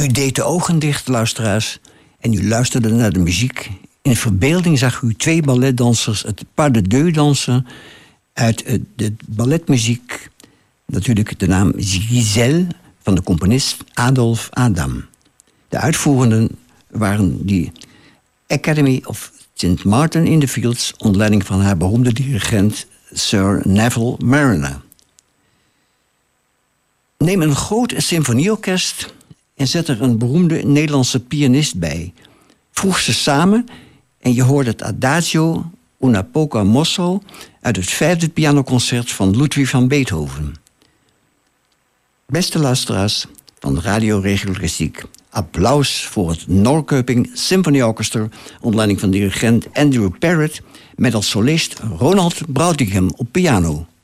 U deed de ogen dicht, luisteraars, en u luisterde naar de muziek. In verbeelding zag u 2 balletdansers het pas de deux dansen uit de balletmuziek. Natuurlijk de naam Giselle van de componist Adolphe Adam. De uitvoerenden waren die Academy of St. Martin in the Fields onder leiding van haar beroemde dirigent Sir Neville Mariner. Neem een groot symfonieorkest en zet er een beroemde Nederlandse pianist bij. Voeg ze samen en je hoort het Adagio una poca mosso uit het 5e pianoconcert van Ludwig van Beethoven. Beste luisteraars van Radio Regio Klassiek, applaus voor het Norrköping Symphony Orchestra onder leiding van dirigent Andrew Parrott met als solist Ronald Brautigam op piano.